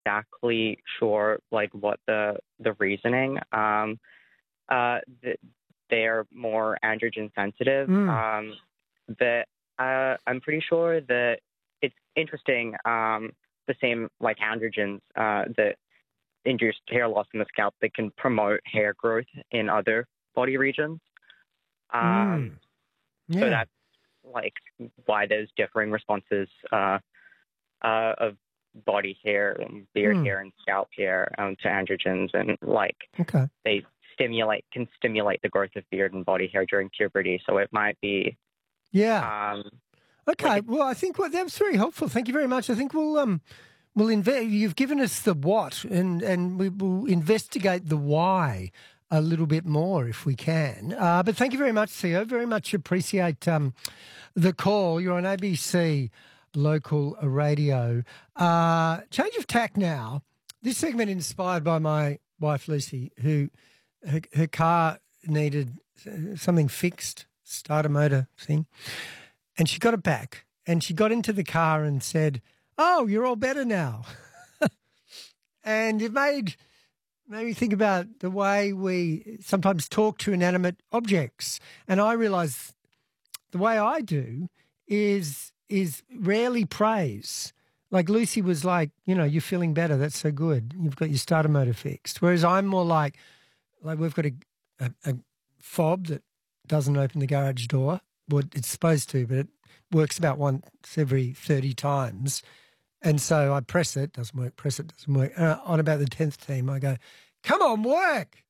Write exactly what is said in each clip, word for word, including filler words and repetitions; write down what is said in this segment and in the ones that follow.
exactly sure like what the the reasoning. Um, uh, th- they're more androgen sensitive. Mm. Um, that uh, I'm pretty sure that it's interesting. Um, the same like androgens uh, that induce hair loss in the scalp that can promote hair growth in other body regions. Um, Mm. Yeah. So that's like why there's differing responses uh, uh, of body hair and beard Mm. hair and scalp hair um, to androgens, and like Okay. they stimulate can stimulate the growth of beard and body hair during puberty. So it might be Yeah. um, Okay. like Well, I think well, that was very helpful. Thank you very much. I think we'll um we'll inve- You've given us the what, and and we will investigate the why a little bit more if we can. Uh, but thank you very much, Theo. Very much appreciate um the call. You're on A B C local radio. Uh, change of tack now. This segment inspired by my wife Lucy, who her, her car needed uh, something fixed, starter motor thing. And she got it back, and she got into the car and said, "Oh, you're all better now." And it made made me think about the way we sometimes talk to inanimate objects. And I realised the way I do is is rarely praise. Like Lucy was like, you know, you're feeling better. That's so good. You've got your starter motor fixed. Whereas I'm more like, like we've got a, a, a fob that doesn't open the garage door. Well, it's supposed to, but it works about once every thirty times. And so I press it, doesn't work, press it, doesn't work. Uh, on about the tenth time, I go, come on, work.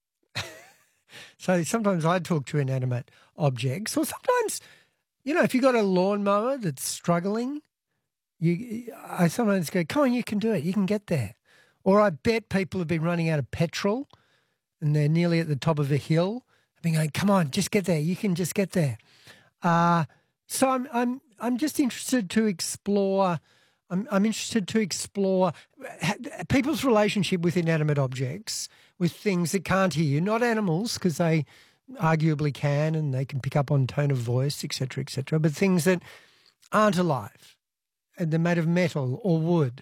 So sometimes I talk to inanimate objects, or sometimes, you know, if you've got a lawnmower that's struggling, you, I sometimes go, come on, you can do it, you can get there. Or I bet people have been running out of petrol and they're nearly at the top of a hill. I've been going, come on, just get there, you can just get there. Uh, so I'm I'm I'm just interested to explore. I'm I'm interested to explore people's relationship with inanimate objects, with things that can't hear you, not animals, because they arguably can and they can pick up on tone of voice, et cetera, et cetera, but things that aren't alive and they're made of metal or wood,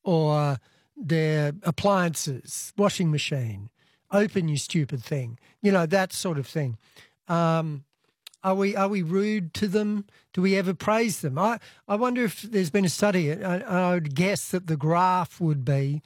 or they're appliances, washing machine, open you stupid thing, you know, that sort of thing. Um, Are we are we rude to them? Do we ever praise them? I, I wonder if there's been a study. I, I would guess that the graph would be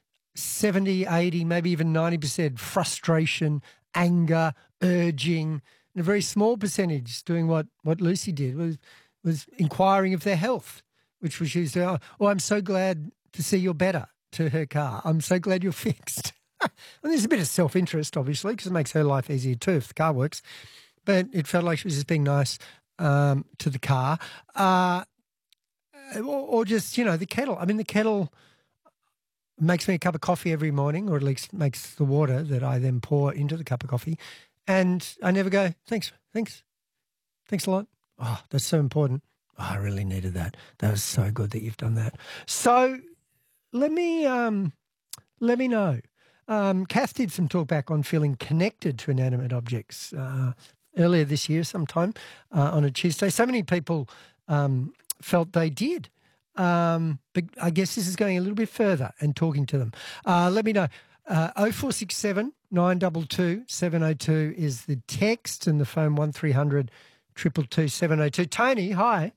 seventy, eighty, maybe even ninety percent frustration, anger, urging, and a very small percentage doing what, what Lucy did, was was inquiring of their health, which was used, oh, oh, I'm so glad to see you're better, to her car. I'm so glad you're fixed. And there's a bit of self-interest, obviously, because it makes her life easier too if the car works. But it felt like she was just being nice um, to the car. Uh, or, or just, you know, the kettle. I mean, the kettle makes me a cup of coffee every morning, or at least makes the water that I then pour into the cup of coffee. And I never go, thanks, thanks, thanks a lot. Oh, that's so important. Oh, I really needed that. That was so good that you've done that. So let me um, let me know. Um, Kath did some talk back on feeling connected to inanimate objects uh, earlier this year sometime uh, on a Tuesday. So many people um, felt they did. Um, but I guess this is going a little bit further and talking to them. Uh, let me know. Uh, oh four six seven, nine two two, seven oh two is the text, and the phone one three hundred, two two two, seven oh two. Tony, hi.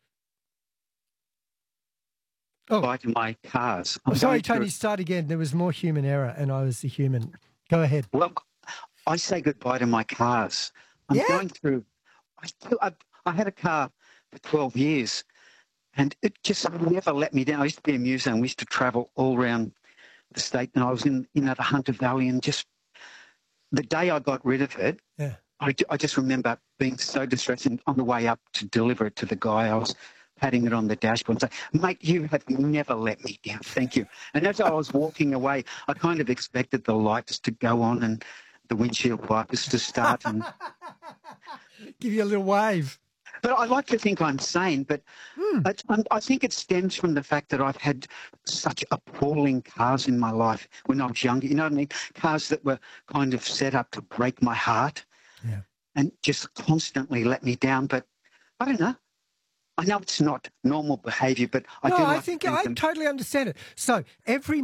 Oh, by to my cars. I'm oh, sorry, Tony, through... start again. There was more human error and I was the human. Go ahead. Well, I say goodbye to my cars. I'm yeah? going through, I, I, I had a car for twelve years and it just never let me down. I used to be a museum. We used to travel all around the state, and I was in, in at Hunter Valley, and just the day I got rid of it, yeah. I, I just remember being so distressed, and on the way up to deliver it to the guy, I was patting it on the dashboard and saying, mate, you have never let me down. Thank you. And as I was walking away, I kind of expected the lights to go on and the windshield wipers to start. And give you a little wave. But I like to think I'm sane, but mm. I, I think it stems from the fact that I've had such appalling cars in my life when I was younger. You know what I mean? Cars that were kind of set up to break my heart yeah. and just constantly let me down. But I don't know. I know it's not normal behaviour, but I no, do I like think to I them. totally understand it. So every